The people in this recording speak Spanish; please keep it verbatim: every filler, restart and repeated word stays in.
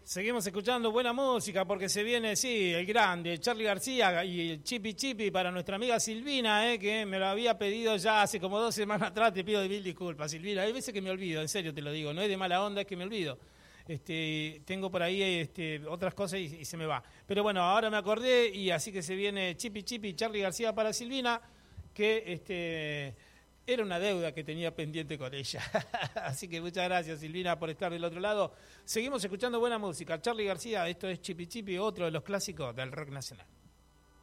Seguimos escuchando buena música porque se viene, sí, el grande, Charly García y el Chipi Chipi para nuestra amiga Silvina, eh, que me lo había pedido ya hace como dos semanas atrás. Te pido mil disculpas, Silvina. Hay veces que me olvido, en serio te lo digo, no es de mala onda, es que me olvido. Este, tengo por ahí este, otras cosas y, y se me va. Pero bueno, ahora me acordé y así que se viene Chipi Chipi, Charly García para Silvina, que este... era una deuda que tenía pendiente con ella. Así que muchas gracias, Silvina, por estar del otro lado. Seguimos escuchando buena música. Charly García, esto es Chipi Chipi, otro de los clásicos del rock nacional.